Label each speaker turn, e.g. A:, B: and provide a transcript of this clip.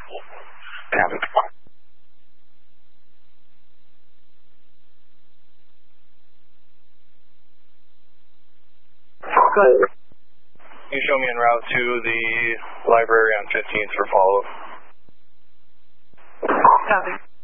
A: Copy.
B: Go ahead.
C: You show me en route to the library on 15th for follow-up.
B: Copy.